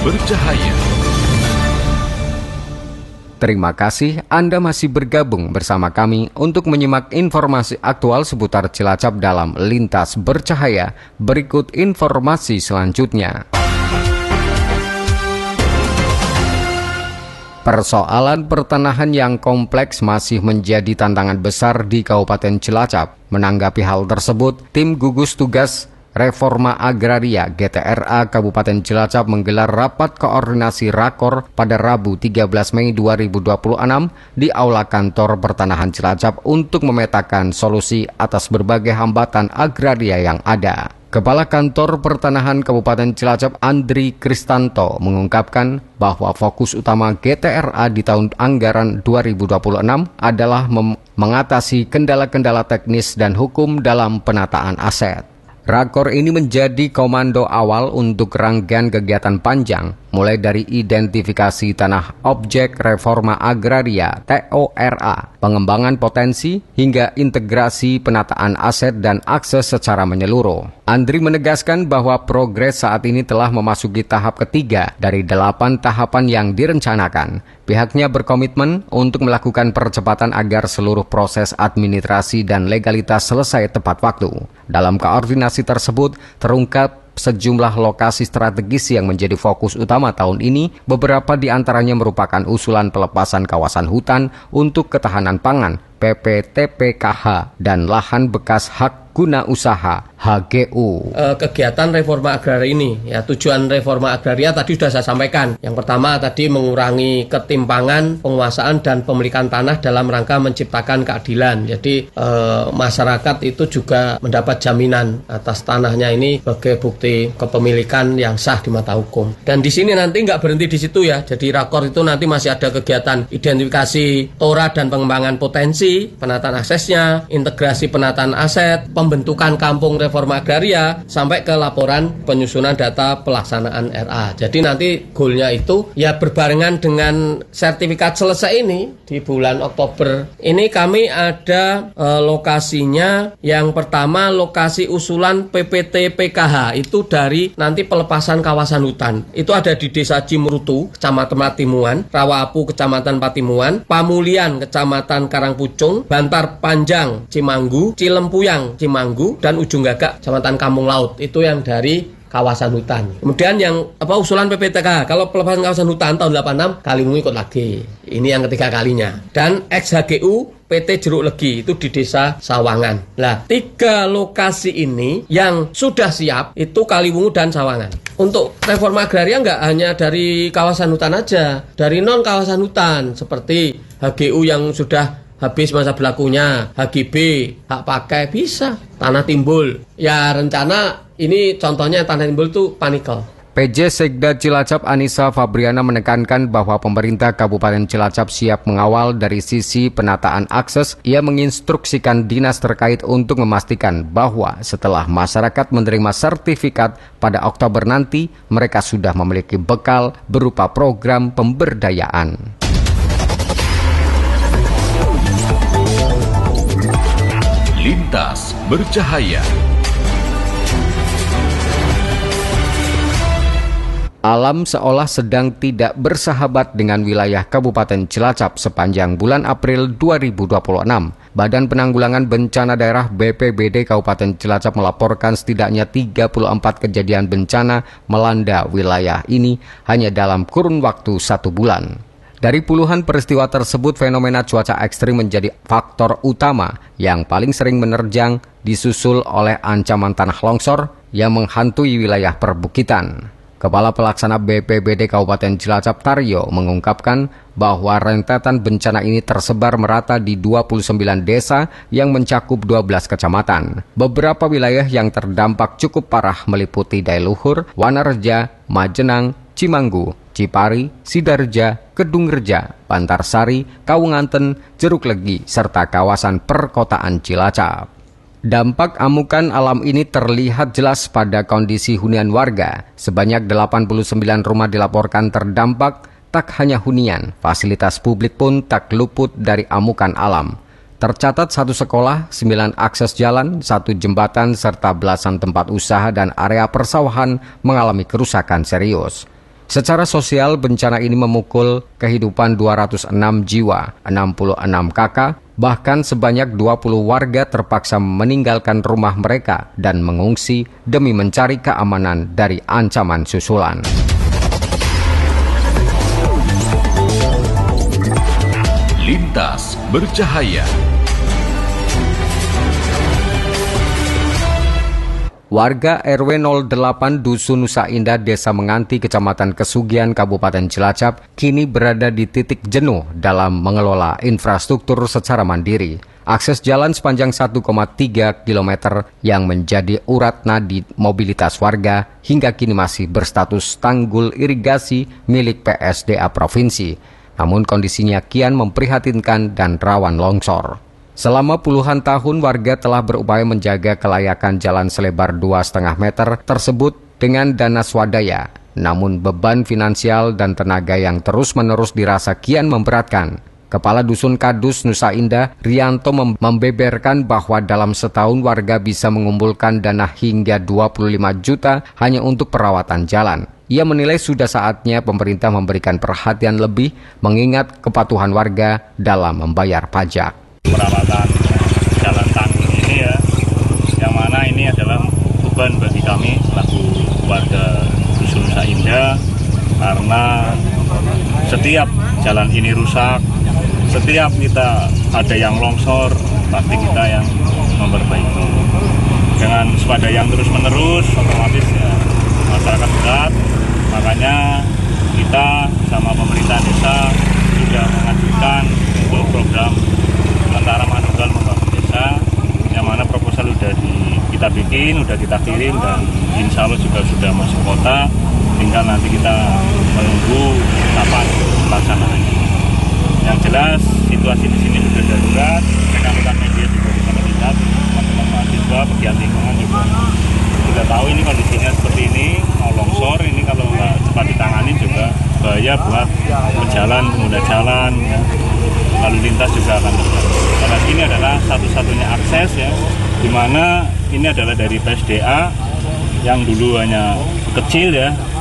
bercahaya. Terima kasih Anda masih bergabung bersama kami untuk menyimak informasi aktual seputar Cilacap dalam Lintas Bercahaya. Berikut informasi selanjutnya. Persoalan pertanahan yang kompleks masih menjadi tantangan besar di Kabupaten Cilacap. Menanggapi hal tersebut, tim gugus tugas Reforma Agraria GTRA Kabupaten Cilacap menggelar rapat koordinasi rakor pada Rabu 13 Mei 2026 di Aula Kantor Pertanahan Cilacap untuk memetakan solusi atas berbagai hambatan agraria yang ada. Kepala Kantor Pertanahan Kabupaten Cilacap Andri Kristanto mengungkapkan bahwa fokus utama GTRA di tahun anggaran 2026 adalah mengatasi kendala-kendala teknis dan hukum dalam penataan aset. Rakor ini menjadi komando awal untuk rangkaian kegiatan panjang, mulai dari identifikasi tanah objek reforma agraria (TORA), pengembangan potensi, hingga integrasi penataan aset dan akses secara menyeluruh. Andri menegaskan bahwa progres saat ini telah memasuki tahap ketiga dari 8 tahapan yang direncanakan. Pihaknya berkomitmen untuk melakukan percepatan agar seluruh proses administrasi dan legalitas selesai tepat waktu. Dalam koordinasi tersebut terungkap sejumlah lokasi strategis yang menjadi fokus utama tahun ini. Beberapa di antaranya merupakan usulan pelepasan kawasan hutan untuk ketahanan pangan (PPTPKH) dan lahan bekas hak guna usaha (HGU). Kegiatan reforma agraria ini, ya, tujuan reforma agraria tadi sudah saya sampaikan. Yang pertama tadi mengurangi ketimpangan penguasaan dan pemilikan tanah dalam rangka menciptakan keadilan. Jadi masyarakat itu juga mendapat jaminan atas tanahnya ini sebagai bukti kepemilikan yang sah di mata hukum. Dan di sini nanti nggak berhenti di situ ya. Jadi rakor itu nanti masih ada kegiatan identifikasi TORA dan pengembangan potensi, penataan aksesnya, integrasi penataan aset, pembentukan kampung reforma agraria, sampai ke laporan penyusunan data pelaksanaan RA. Jadi nanti goalnya itu ya berbarengan dengan sertifikat selesai ini di bulan Oktober. Ini kami ada lokasinya. Yang pertama lokasi usulan PPTPKH itu dari nanti pelepasan kawasan hutan. Itu ada di Desa Cimrutu, Kecamatan Patimuan, Rawapu, Kecamatan Patimuan, Pamulian, Kecamatan Karangpucung, Bantar Panjang, Cimanggu, Cilempuyang, Cimanggu, dan Ujung Gagak, Kecamatan Kampung Laut. Itu yang dari kawasan hutan. Kemudian yang usulan PPTK, kalau pelepasan kawasan hutan tahun 86, Kaliwungu ikut lagi. Ini yang ketiga kalinya. Dan XHGU PT Jeruk Legi itu di Desa Sawangan. Nah, 3 lokasi ini yang sudah siap itu Kaliwungu dan Sawangan. Untuk reforma agraria nggak hanya dari kawasan hutan aja, dari non kawasan hutan seperti HGU yang sudah habis masa berlakunya, HGB, hak pakai bisa, tanah timbul. Ya rencana ini contohnya tanah timbul itu panikel. PJ Sekda Cilacap Anissa Fabriana menekankan bahwa pemerintah Kabupaten Cilacap siap mengawal dari sisi penataan akses. Ia menginstruksikan dinas terkait untuk memastikan bahwa setelah masyarakat menerima sertifikat pada Oktober nanti, mereka sudah memiliki bekal berupa program pemberdayaan. Lintas Bercahaya. Alam seolah sedang tidak bersahabat dengan wilayah Kabupaten Cilacap sepanjang bulan April 2026. Badan Penanggulangan Bencana Daerah BPBD Kabupaten Cilacap melaporkan setidaknya 34 kejadian bencana melanda wilayah ini hanya dalam kurun waktu 1 bulan. Dari puluhan peristiwa tersebut, fenomena cuaca ekstrim menjadi faktor utama yang paling sering menerjang, disusul oleh ancaman tanah longsor yang menghantui wilayah perbukitan. Kepala Pelaksana BPBD Kabupaten Cilacap Taryo mengungkapkan bahwa rentetan bencana ini tersebar merata di 29 desa yang mencakup 12 kecamatan. Beberapa wilayah yang terdampak cukup parah meliputi Dailuhur, Wanareja, Majenang, Cimanggu, Cipari, Sidarja, Kedungreja, Bantarsari, Kawunganten, Jeruk Legi, serta kawasan perkotaan Cilacap. Dampak amukan alam ini terlihat jelas pada kondisi hunian warga. Sebanyak 89 rumah dilaporkan terdampak. Tak hanya hunian, fasilitas publik pun tak luput dari amukan alam. Tercatat 1 sekolah, 9 akses jalan, 1 jembatan, serta belasan tempat usaha dan area persawahan mengalami kerusakan serius. Secara sosial, bencana ini memukul kehidupan 206 jiwa, 66 kakak, bahkan sebanyak 20 warga terpaksa meninggalkan rumah mereka dan mengungsi demi mencari keamanan dari ancaman susulan. Lintas bercahaya. Warga RW 08 Dusun Nusa Indah, Desa Menganti, Kecamatan Kesugian, Kabupaten Cilacap, kini berada di titik jenuh dalam mengelola infrastruktur secara mandiri. Akses jalan sepanjang 1,3 km yang menjadi urat nadi mobilitas warga hingga kini masih berstatus tanggul irigasi milik PSDA Provinsi. Namun kondisinya kian memprihatinkan dan rawan longsor. Selama puluhan tahun warga telah berupaya menjaga kelayakan jalan selebar 2,5 meter tersebut dengan dana swadaya. Namun beban finansial dan tenaga yang terus-menerus dirasa kian memberatkan. Kepala Dusun Kadus Nusa Indah, Rianto, membeberkan bahwa dalam setahun warga bisa mengumpulkan dana hingga 25 juta hanya untuk perawatan jalan. Ia menilai sudah saatnya pemerintah memberikan perhatian lebih mengingat kepatuhan warga dalam membayar pajak. Perawatan jalan tanggul ini yang mana ini adalah beban bagi kami selaku warga Dusun Nusa Indah, karena setiap jalan ini rusak, setiap kita ada yang longsor, pasti kita yang memperbaiki. Dengan swadaya yang terus-menerus, otomatis masyarakat berat, makanya kita sama pemerintah desa sudah mengajukan untuk program antara Manunggal Membangun Desa, yang mana proposal sudah kita bikin, sudah kita kirim, dan insya Allah juga sudah masuk kota. Tinggal nanti kita menunggu kapan pelaksanaannya. Yang jelas situasi di sini sudah darurat. Rekan-rekan media juga bisa melihat, teman-teman mahasiswa, pegiat lingkungan juga sudah tahu ini kondisinya seperti ini, mau longsor ini kalau nggak cepat ditangani juga bahaya buat pejalan, pengguna jalan. Lalu lintas juga akan terganggu. Karena ini adalah satu-satunya akses di mana ini adalah dari PSDA yang dulu hanya kecil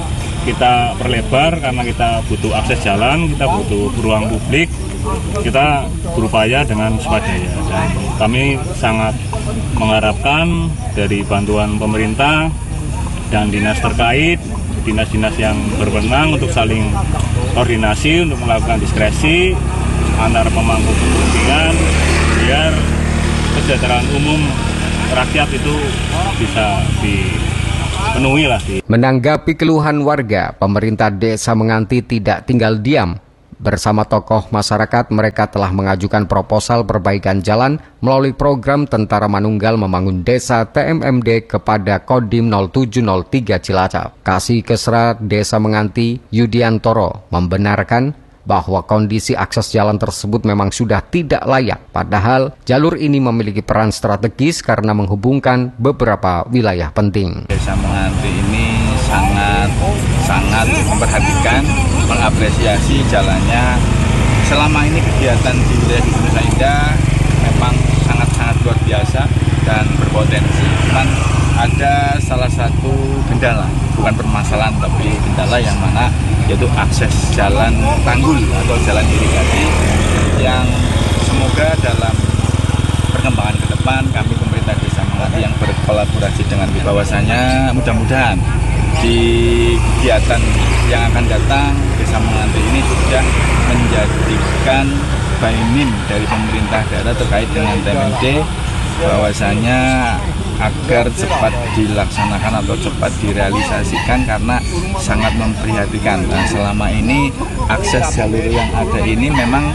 kita perlebar karena kita butuh akses jalan, kita butuh ruang publik, kita berupaya dengan swadaya. Dan kami sangat mengharapkan dari bantuan pemerintah dan dinas terkait, dinas-dinas yang berwenang untuk saling koordinasi untuk melakukan diskresi antar pemangku kepentingan biar kesejahteraan umum rakyat itu bisa dipenuhi lah. Menanggapi keluhan warga, pemerintah Desa Menganti tidak tinggal diam. Bersama tokoh masyarakat, mereka telah mengajukan proposal perbaikan jalan melalui program Tentara Manunggal Membangun Desa TMMD kepada Kodim 0703 Cilacap. Kasih Kesra Desa Menganti, Yudiantoro, membenarkan bahwa kondisi akses jalan tersebut memang sudah tidak layak. Padahal jalur ini memiliki peran strategis karena menghubungkan beberapa wilayah penting. Desa Menganti ini sangat memperhatikan, mengapresiasi jalannya. Selama ini kegiatan di wilayah Dusun Nusa Indah memang sangat luar biasa dan berpotensi. Cuman ada salah satu kendala, bukan permasalahan tapi kendala yang mana yaitu akses jalan tanggul atau jalan irigasi yang semoga dalam perkembangan ke depan kami pemerintah Desa Menganti yang berkolaborasi dengan bahwasanya mudah-mudahan di kegiatan yang akan datang Desa Menganti ini sudah menjadikan baimin dari pemerintah daerah terkait dengan TMMD bahwasanya agar cepat dilaksanakan atau cepat direalisasikan karena sangat memprihatinkan. Nah, selama ini akses jalur yang ada ini memang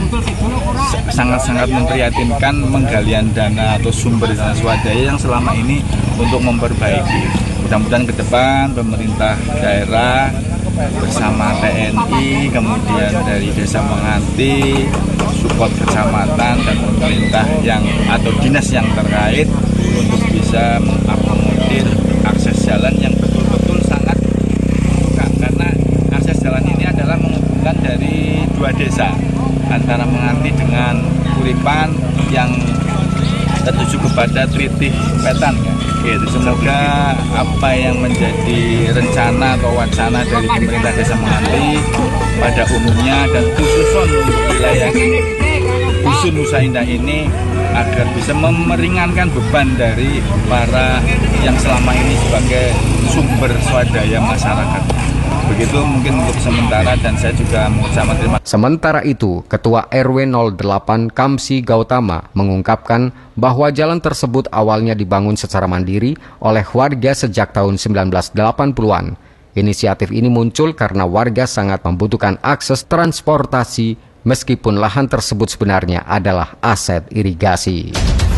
sangat memprihatinkan, menggalian dana atau sumber dana swadaya yang selama ini untuk memperbaiki. Mudah-mudahan ke depan pemerintah daerah bersama TNI, kemudian dari Desa Menganti, support kecamatan dan pemerintah yang atau dinas yang terkait untuk bisa mengakomodir akses jalan yang betul-betul sangat membutuhkan, karena akses jalan ini adalah menghubungkan dari dua desa antara Menganti dengan Kuripan yang tertuju kepada tritih petan kan. Semoga apa yang menjadi rencana atau wacana dari pemerintah Desa Menganti pada umumnya dan khususnya untuk wilayah Dusun Nusa Indah ini agar bisa meringankan beban dari para yang selama ini sebagai sumber swadaya masyarakat. Begitu mungkin untuk sementara dan saya juga mengucapkan terima kasih. Sementara itu, Ketua RW 08 Kamsi Gautama mengungkapkan bahwa jalan tersebut awalnya dibangun secara mandiri oleh warga sejak tahun 1980-an. Inisiatif ini muncul karena warga sangat membutuhkan akses transportasi meskipun lahan tersebut sebenarnya adalah aset irigasi.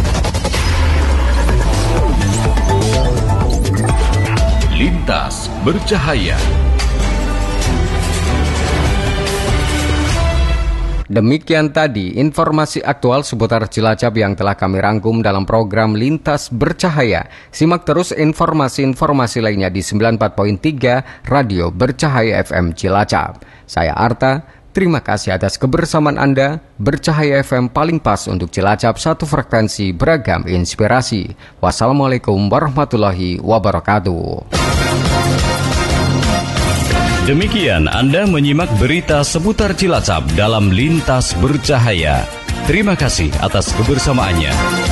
Lintas bercahaya. Demikian tadi informasi aktual seputar Cilacap yang telah kami rangkum dalam program Lintas Bercahaya. Simak terus informasi-informasi lainnya di 94.3 Radio Bercahaya FM Cilacap. Saya Arta, terima kasih atas kebersamaan Anda. Bercahaya FM paling pas untuk Cilacap, satu frekuensi beragam inspirasi. Wassalamualaikum warahmatullahi wabarakatuh. Demikian Anda menyimak berita seputar Cilacap dalam Lintas Bercahaya. Terima kasih atas kebersamaannya.